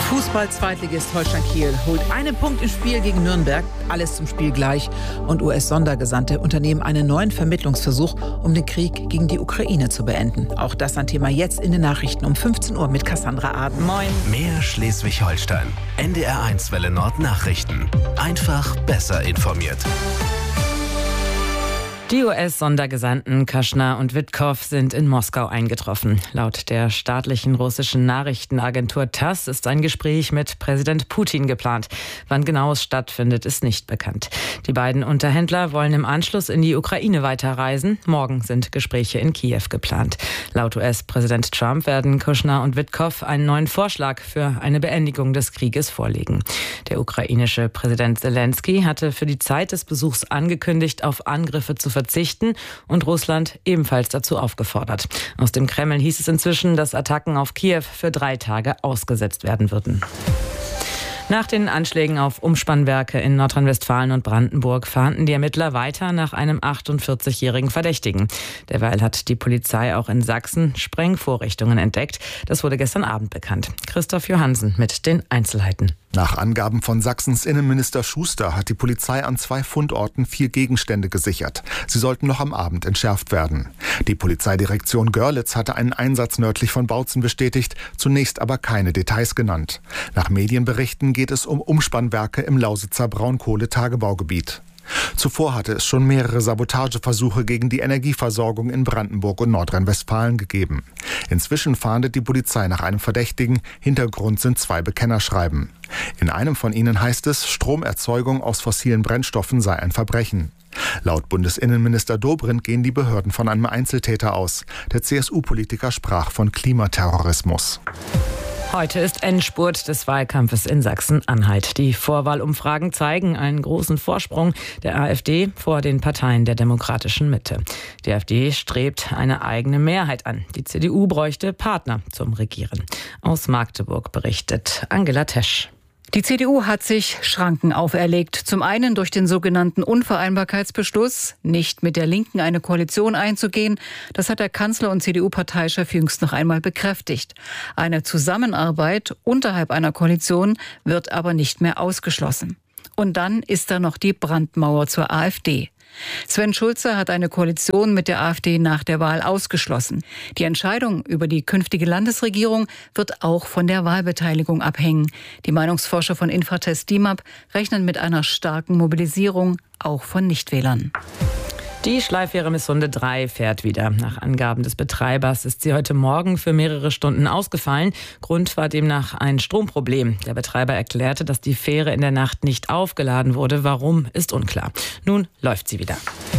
Fußball-Zweitligist Holstein Kiel holt einen Punkt im Spiel gegen Nürnberg, alles zum Spiel gleich. Und US-Sondergesandte unternehmen einen neuen Vermittlungsversuch, um den Krieg gegen die Ukraine zu beenden. Auch das ein Thema jetzt in den Nachrichten um 15 Uhr mit Cassandra Aden. Moin. Mehr Schleswig-Holstein. NDR1 Welle Nord Nachrichten. Einfach besser informiert. Die US-Sondergesandten Kushner und Witkow sind in Moskau eingetroffen. Laut der staatlichen russischen Nachrichtenagentur TASS ist ein Gespräch mit Präsident Putin geplant. Wann genau es stattfindet, ist nicht bekannt. Die beiden Unterhändler wollen im Anschluss in die Ukraine weiterreisen. Morgen sind Gespräche in Kiew geplant. Laut US-Präsident Trump werden Kushner und Witkow einen neuen Vorschlag für eine Beendigung des Krieges vorlegen. Der ukrainische Präsident Zelensky hatte für die Zeit des Besuchs angekündigt, auf Angriffe zu verzichten und Russland ebenfalls dazu aufgefordert. Aus dem Kreml hieß es inzwischen, dass Attacken auf Kiew für 3 Tage ausgesetzt werden würden. Nach den Anschlägen auf Umspannwerke in Nordrhein-Westfalen und Brandenburg fahnden die Ermittler weiter nach einem 48-jährigen Verdächtigen. Derweil hat die Polizei auch in Sachsen Sprengvorrichtungen entdeckt. Das wurde gestern Abend bekannt. Christoph Johansen mit den Einzelheiten. Nach Angaben von Sachsens Innenminister Schuster hat die Polizei an 2 Fundorten 4 Gegenstände gesichert. Sie sollten noch am Abend entschärft werden. Die Polizeidirektion Görlitz hatte einen Einsatz nördlich von Bautzen bestätigt, zunächst aber keine Details genannt. Nach Medienberichten geht es um Umspannwerke im Lausitzer Braunkohletagebaugebiet. Zuvor hatte es schon mehrere Sabotageversuche gegen die Energieversorgung in Brandenburg und Nordrhein-Westfalen gegeben. Inzwischen fahndet die Polizei nach einem Verdächtigen. Hintergrund sind 2 Bekennerschreiben. In einem von ihnen heißt es, Stromerzeugung aus fossilen Brennstoffen sei ein Verbrechen. Laut Bundesinnenminister Dobrindt gehen die Behörden von einem Einzeltäter aus. Der CSU-Politiker sprach von Klimaterrorismus. Heute ist Endspurt des Wahlkampfes in Sachsen-Anhalt. Die Vorwahlumfragen zeigen einen großen Vorsprung der AfD vor den Parteien der demokratischen Mitte. Die AfD strebt eine eigene Mehrheit an. Die CDU bräuchte Partner zum Regieren. Aus Magdeburg berichtet Angela Tesch. Die CDU hat sich Schranken auferlegt. Zum einen durch den sogenannten Unvereinbarkeitsbeschluss, nicht mit der Linken eine Koalition einzugehen. Das hat der Kanzler und CDU-Parteichef jüngst noch einmal bekräftigt. Eine Zusammenarbeit unterhalb einer Koalition wird aber nicht mehr ausgeschlossen. Und dann ist da noch die Brandmauer zur AfD. Sven Schulze hat eine Koalition mit der AfD nach der Wahl ausgeschlossen. Die Entscheidung über die künftige Landesregierung wird auch von der Wahlbeteiligung abhängen. Die Meinungsforscher von Infratest DIMAP rechnen mit einer starken Mobilisierung, auch von Nichtwählern. Die Schleifähre Missunde 3 fährt wieder. Nach Angaben des Betreibers ist sie heute Morgen für mehrere Stunden ausgefallen. Grund war demnach ein Stromproblem. Der Betreiber erklärte, dass die Fähre in der Nacht nicht aufgeladen wurde. Warum, ist unklar. Nun läuft sie wieder.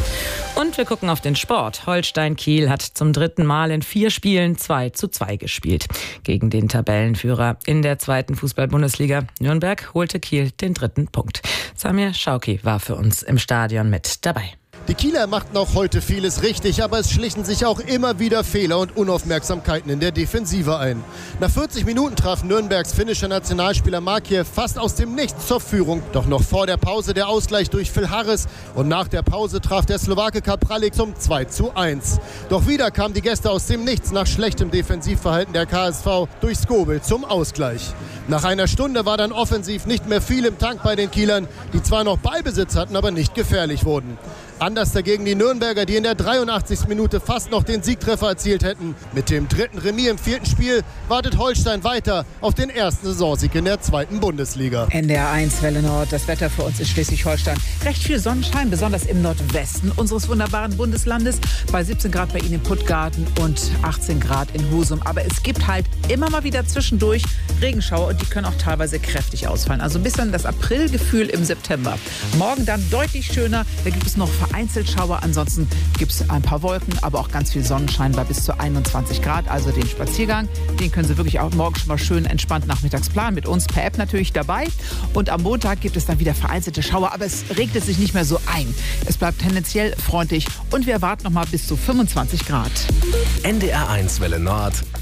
Und wir gucken auf den Sport. Holstein Kiel hat zum 3. Mal in 4 Spielen 2:2 gespielt. Gegen den Tabellenführer in der 2. Fußball-Bundesliga Nürnberg holte Kiel den 3. Punkt. Samir Schauki war für uns im Stadion mit dabei. Die Kieler machten auch heute vieles richtig, aber es schlichen sich auch immer wieder Fehler und Unaufmerksamkeiten in der Defensive ein. Nach 40 Minuten traf Nürnbergs finnischer Nationalspieler Markiev fast aus dem Nichts zur Führung. Doch noch vor der Pause der Ausgleich durch Phil Harris und nach der Pause traf der Slowake Kapralik zum 2:1. Doch wieder kamen die Gäste aus dem Nichts nach schlechtem Defensivverhalten der KSV durch Skobel zum Ausgleich. Nach einer Stunde war dann offensiv nicht mehr viel im Tank bei den Kielern, die zwar noch Ballbesitz hatten, aber nicht gefährlich wurden. Anders dagegen die Nürnberger, die in der 83. Minute fast noch den Siegtreffer erzielt hätten. Mit dem 3. Remis im 4. Spiel wartet Holstein weiter auf den ersten Saisonsieg in der 2. Bundesliga. NDR1 Welle Nord, das Wetter für uns in Schleswig-Holstein. Recht viel Sonnenschein, besonders im Nordwesten unseres wunderbaren Bundeslandes. Bei 17 Grad bei Ihnen in Puttgarten und 18 Grad in Husum. Aber es gibt halt immer mal wieder zwischendurch Regenschauer und die können auch teilweise kräftig ausfallen. Also ein bisschen das Aprilgefühl im September. Morgen dann deutlich schöner, da gibt es noch vereinzelt Schauer. Ansonsten gibt es ein paar Wolken, aber auch ganz viel Sonnenschein bei bis zu 21 Grad. Also den Spaziergang, den können Sie wirklich auch morgen schon mal schön entspannt nachmittags planen. Mit uns per App natürlich dabei. Und am Montag gibt es dann wieder vereinzelte Schauer, aber es regnet sich nicht mehr so ein. Es bleibt tendenziell freundlich und wir erwarten noch mal bis zu 25 Grad. NDR1 Welle Nord.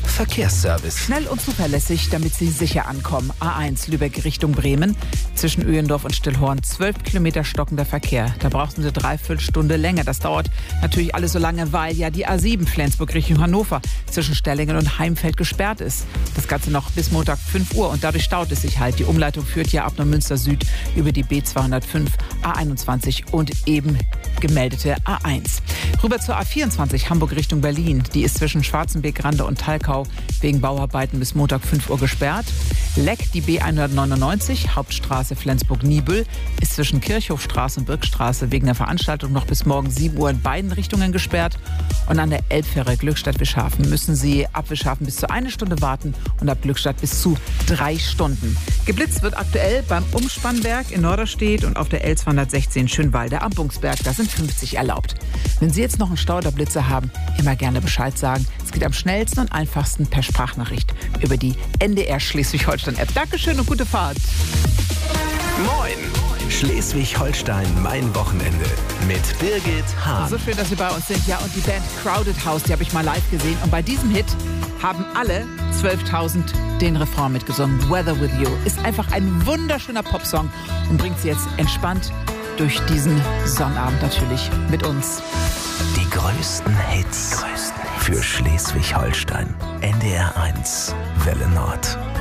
Verkehrsservice. Schnell und zuverlässig, damit Sie sicher ankommen. A1 Lübeck Richtung Bremen. Zwischen Öhendorf und Stillhorn 12 Kilometer stockender Verkehr. Da brauchen Sie 3/4 Stunde länger. Das dauert natürlich alles so lange, weil ja die A7 Flensburg Richtung Hannover zwischen Stellingen und Heimfeld gesperrt ist. Das Ganze noch bis Montag 5 Uhr und dadurch staut es sich halt. Die Umleitung führt ja ab Neumünster Süd über die B205, A21 und eben gemeldete A1. Rüber zur A24 Hamburg Richtung Berlin. Die ist zwischen Schwarzenbeck-Rande und Talkau wegen Bauarbeiten bis Montag 5 Uhr gesperrt. Leck, die B199, Hauptstraße Flensburg-Niebüll, ist zwischen Kirchhofstraße und Birkstraße wegen der Veranstaltung noch bis morgen 7 Uhr in beiden Richtungen gesperrt. Und an der Elbfähre Glückstadt-Wischhafen müssen Sie ab Wischhafen bis zu 1 Stunde warten und ab Glückstadt bis zu 3 Stunden. Geblitzt wird aktuell beim Umspannwerk in Norderstedt und auf der L216 Schönwalde am Bungsberg. Da sind 50 erlaubt. Wenn Sie jetzt noch einen Stau oder Blitzer haben, immer gerne Bescheid sagen. Es geht am schnellsten und einfachsten per Sprachnachricht über die NDR Schleswig-Holstein-App. Dankeschön und gute Fahrt. Moin! Schleswig-Holstein, mein Wochenende mit Birgit Hahn. So schön, dass Sie bei uns sind. Ja, und die Band Crowded House, die habe ich mal live gesehen. Und bei diesem Hit haben alle 12.000 den Refrain mitgesungen. Weather With You ist einfach ein wunderschöner Popsong und bringt Sie jetzt entspannt durch diesen Sonnabend natürlich mit uns. Die größten Hits für Schleswig-Holstein. NDR 1, Welle Nord.